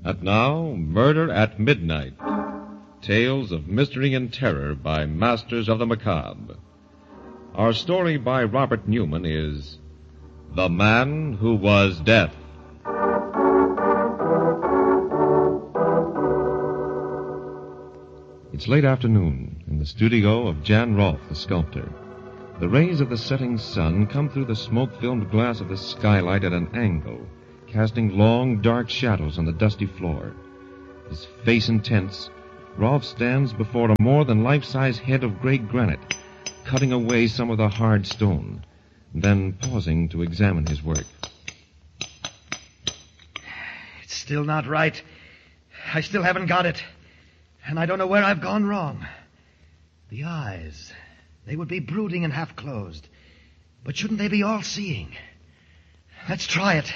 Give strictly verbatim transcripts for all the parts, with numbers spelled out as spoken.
And now, Murder at Midnight. Tales of mystery and terror by Masters of the Macabre. Our story by Robert Newman is The Man Who Was Death. It's late afternoon in the studio of Jan Rolfe, the sculptor. The rays of the setting sun come through the smoke-filmed glass of the skylight at an angle, casting long, dark shadows on the dusty floor. His face intense, Rolfe stands before a more-than-life-size head of gray granite, cutting away some of the hard stone, then pausing to examine his work. It's still not right. I still haven't got it. And I don't know where I've gone wrong. The eyes, they would be brooding and half-closed. But shouldn't they be all-seeing? Let's try it.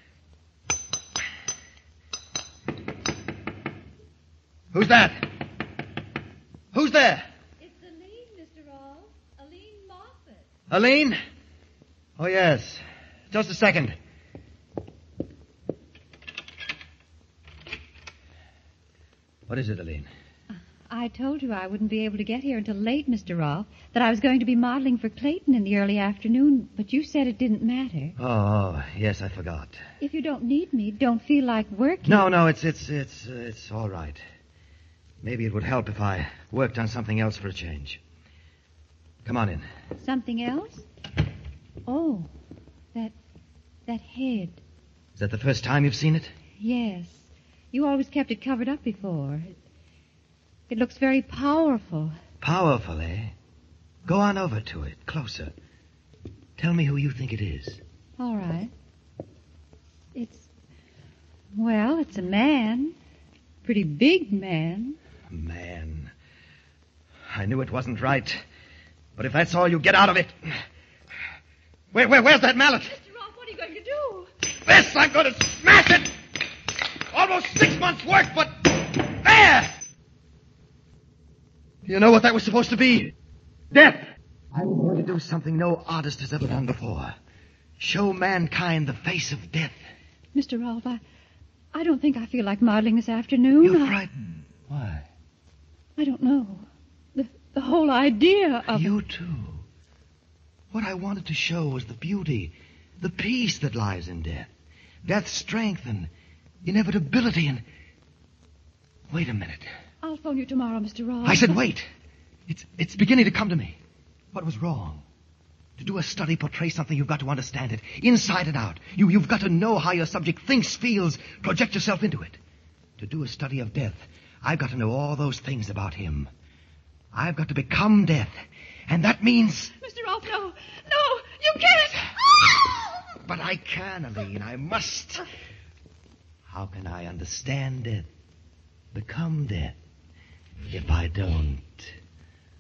Who's that? Who's there? It's Aline, Mister Rolfe. Aline Moffat. Aline? Oh, yes. Just a second. What is it, Aline? I told you I wouldn't be able to get here until late, Mister Rolfe, that I was going to be modeling for Clayton in the early afternoon, but you said it didn't matter. Oh, yes, I forgot. If you don't need me, don't feel like working. No, no, it's it's it's uh, it's all right. Maybe it would help if I worked on something else for a change. Come on in. Something else? Oh, that that head. Is that the first time you've seen it? Yes. You always kept it covered up before. It, it looks very powerful. Powerful, eh? Go on over to it, closer. Tell me who you think it is. All right. It's, well, it's a man. Pretty big man. Man. I knew it wasn't right. But if that's all you get out of it... Where, where, where's that mallet? Mister Rolfe, what are you going to do? This, I'm going to smash it! Almost six months' work, but... There! You know what that was supposed to be? Death! I'm going to do something no artist has ever done before. Show mankind the face of death. Mister Rolfe, I, I don't think I feel like modeling this afternoon. You're I, frightened. Why? I don't know. The, the whole idea of... You too. What I wanted to show was the beauty, the peace that lies in death. Death's strength and inevitability and... Wait a minute. I'll phone you tomorrow, Mister Rolfe. I said wait. It's it's beginning to come to me. What was wrong? To do a study, portray something, you've got to understand it, inside and out. You, you've got to know how your subject thinks, feels, project yourself into it. To do a study of death, I've got to know all those things about him. I've got to become death. And that means... Mister Rolfe, no. No, you can't. But I can, Aline. I must. How can I understand death, become death, if I don't?